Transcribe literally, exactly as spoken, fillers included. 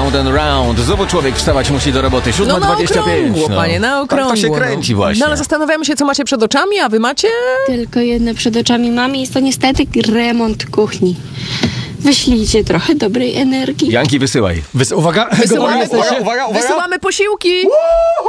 Round and round. Znowu człowiek wstawać musi do roboty. No siódma na dwadzieścia pięć. okrągło, panie, na okrągło. Tak to się kręci no. właśnie. No ale zastanawiamy się, co macie przed oczami, a wy macie? Tylko jedno przed oczami mam i jest to niestety remont kuchni. Wyślijcie trochę dobrej energii. Janki, wysyłaj. Wys- uwaga, Wysyłamy, gotowi jesteście? uwaga, uwaga. wysyłamy posiłki!